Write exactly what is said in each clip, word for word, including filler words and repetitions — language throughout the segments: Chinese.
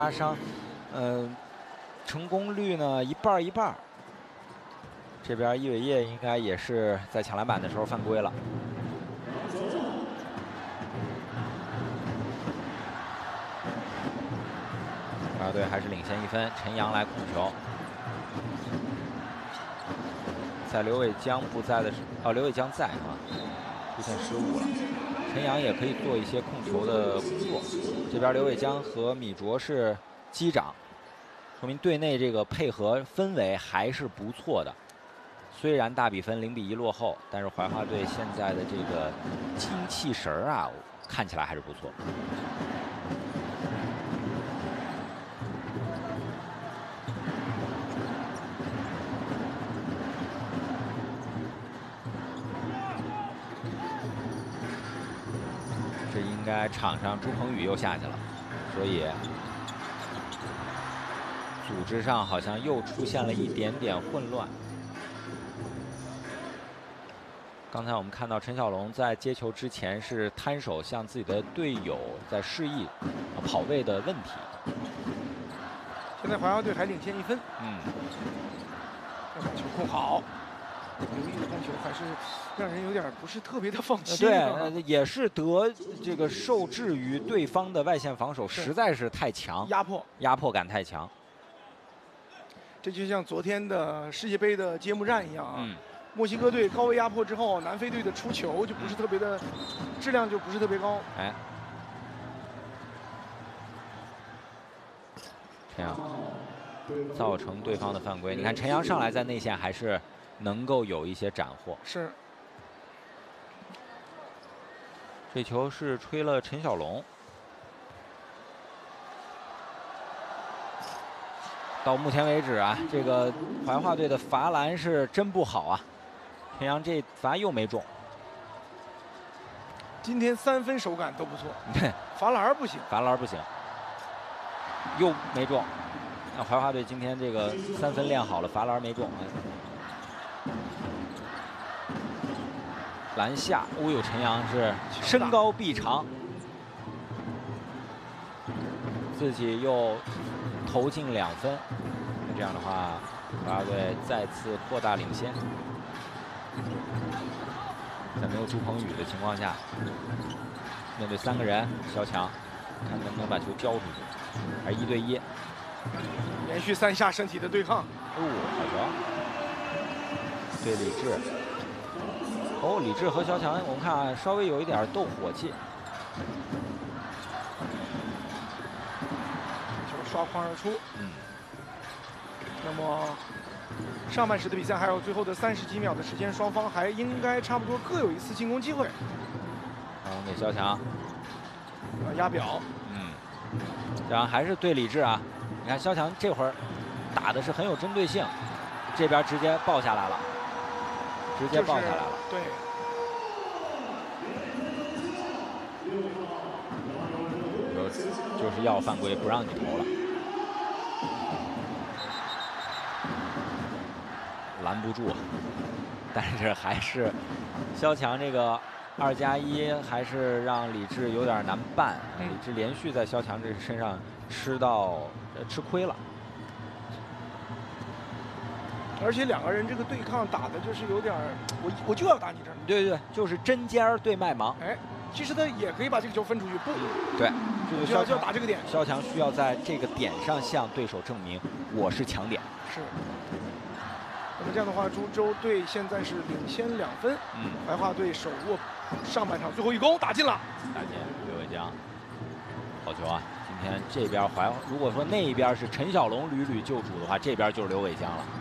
拉伤，嗯、呃，成功率呢一半一半。这边伊伟业应该也是在抢篮板的时候犯规了。国家队还是领先一分，陈阳来控球。在刘伟江不在的时候，哦，刘伟江在啊，出现失误了。陈阳也可以做一些控球的工作。这边刘伟江和米卓是击掌，说明队内这个配合氛围还是不错的。虽然大比分零比一落后，但是怀化队现在的这个精气神儿啊，看起来还是不错。这应该场上朱鹏宇又下去了，所以组织上好像又出现了一点点混乱。刚才我们看到陈小龙在接球之前是摊手向自己的队友在示意跑位的问题。 现在怀化队还领先一分。嗯，要把球控好。刘毅的控球还是让人有点不是特别的放心。 对，呃、也是得这个受制于对方的外线防守实在是太强， 压迫压迫感太强。 这就像昨天的世界杯的揭幕战一样啊。 嗯。 墨西哥队高位压迫之后，南非队的出球就不是特别的，质量就不是特别高。 哎，陈阳造成对方的犯规。你看陈阳上来在内线还是能够有一些斩获。 是。 这球是吹了陈小龙。到目前为止啊，这个怀化队的罚篮是真不好啊。陈阳这罚又没中， 今天三分手感都不错， 对， 罚篮不行， 罚篮不行，又没中。那怀化队今天这个三分练好了，罚篮没中。篮下，哦呦，陈阳是身高臂长，自己又投进两分，那这样的话，怀化队再次扩大领先。在没有朱鹏宇的情况下，面对三个人，小强看能不能把球交出去，还是一对一， 连续三下身体的对抗。 哦，好球！对李志，哦，李志和小强，我们看啊，稍微有一点斗火气。 球刷筐而出。 嗯。 那么。上半时的比赛还有最后的三十几秒的时间，双方还应该差不多各有一次进攻机会。 嗯，给肖强， 啊，压表。 嗯，然后还是对李志啊，你看肖强这会儿打的是很有针对性，这边直接抱下来了，直接抱下来了。 对。 就就是要犯规，不让你投了。拦不住，但是还是肖强这个二加一还是让李志有点难办。嗯、李志连续在肖强这身上吃到呃吃亏了， 而且两个人这个对抗打的就是有点，我我就要打你这儿。 对对，就是针尖儿对麦芒。 哎，其实他也可以把这个球分出去，不？ 对， 就要就要打这个点。 肖强需要在这个点上向对手证明我是强点。 是。那么这样的话，株洲队现在是领先两分。嗯，怀化队手握上半场最后一攻，打进了。 打进，刘伟江，好球啊！今天这边怀，如果说那一边是陈小龙屡屡救主的话，这边就是刘伟江了。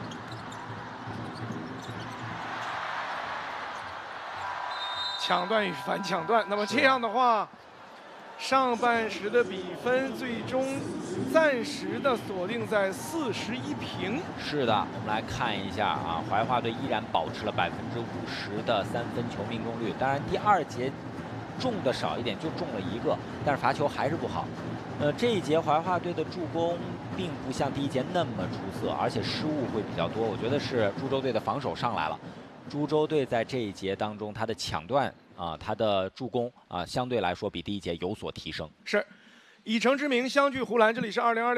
抢断与反抢断，那么这样的话。上半时的比分最终暂时的锁定在四十一平。 是的，我们来看一下啊，怀化队依然保持了百分之五十的三分球命中率。当然，第二节中的少一点，就中了一个，但是罚球还是不好。呃，这一节怀化队的助攻并不像第一节那么出色，而且失误会比较多。我觉得是株洲队的防守上来了。株洲队在这一节当中，他的抢断啊，他的助攻啊，相对来说比第一节有所提升。 是。 以城之名相聚湖南，这里是二零二六。